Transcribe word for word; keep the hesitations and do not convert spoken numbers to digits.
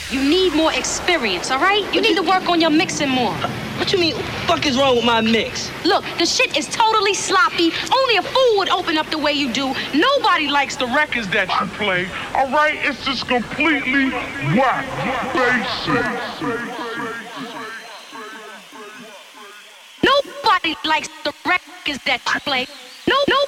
You need more experience, all right? You need to work on your mixing more. What you mean? What the fuck is wrong with my mix? Look, the shit is totally sloppy. Only a fool would open up the way you do. Nobody likes the records that you play. All right, it's just completely whack, basic. Nobody likes the records that you play. No, no,